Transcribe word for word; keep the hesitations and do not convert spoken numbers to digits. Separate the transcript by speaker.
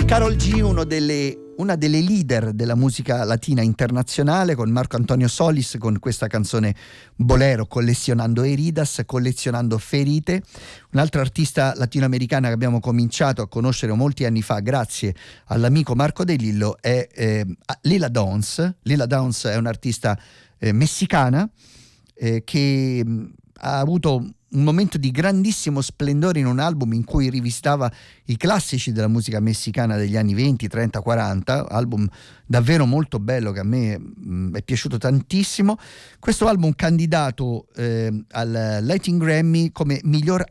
Speaker 1: Karol G, uno delle, una delle leader della musica latina internazionale, con Marco Antonio Solis con questa canzone Bolero, collezionando Heridas, collezionando ferite. Un'altra artista latinoamericana che abbiamo cominciato a conoscere molti anni fa grazie all'amico Marco De Lillo è eh, Lila Downs. Lila Downs è un'artista eh, messicana eh, che mh, ha avuto un momento di grandissimo splendore in un album in cui rivisitava i classici della musica messicana degli anni venti, trenta, quaranta, album davvero molto bello che a me mh, è piaciuto tantissimo. Questo album candidato eh, al Latin Grammy come miglior